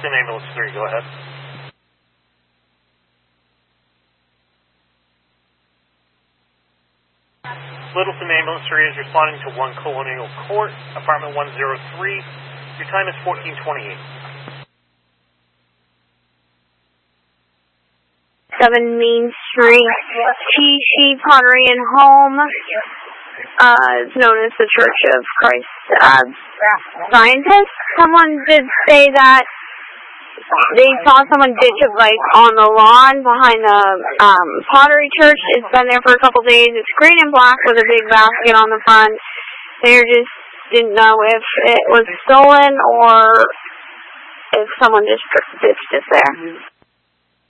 Littleton Ambulance 3, go ahead. Littleton Ambulance 3 is responding to 1 Colonial Court, apartment 103. Your time is 14:28. 7 Main Street, T.C. Pottery and Home. It's known as the Church of Christ Scientist. Someone did say that they saw someone ditch a bike on the lawn behind the Pottery Church. It's been there for a couple days. It's green and black with a big basket on the front. They just didn't know if it was stolen or if someone just ditched it there.